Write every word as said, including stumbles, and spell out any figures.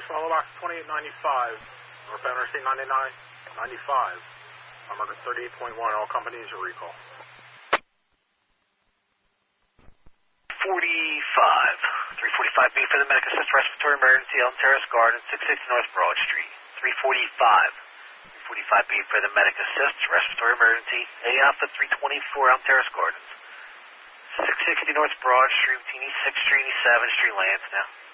Swallow Box twenty-eight ninety-five, northbound Interstate ninety-nine ninety-five, on market thirty-eight point one, all companies are recall. forty-five, three forty-five B for the Medic Assist Respiratory Emergency, Elm Terrace Gardens, six sixty North Broad Street. three forty-five, three forty-five B for the Medic Assist Respiratory Emergency, A Alpha three twenty-four, Elm Terrace Gardens, six sixty North Broad Street, between East sixth Street and East seventh Street, Lansdale.